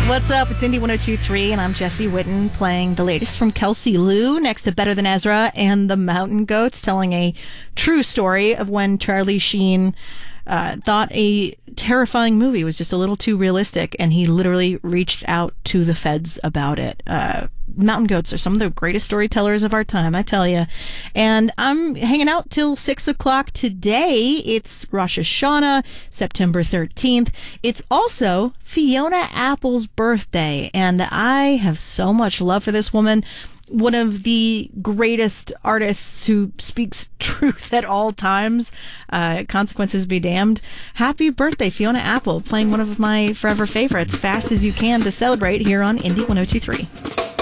What's up? It's Indy 102.3, and I'm Jesse Witten playing the latest from Kelsey Lou next to Better Than Ezra and the Mountain Goats, telling a true story of when Charlie Sheen thought a terrifying movie was just a little too realistic, and he literally reached out to the feds about it. Mountain Goats are some of the greatest storytellers of our time, I tell you. And I'm hanging out till 6 o'clock today. It's Rosh Hashanah, September 13th. It's also Fiona Apple's birthday, and I have so much love for this woman. One of the greatest artists who speaks truth at all times. Consequences be damned. Happy birthday, Fiona Apple, playing one of my forever favorites, Fast as You Can, to celebrate here on Indy 102.3.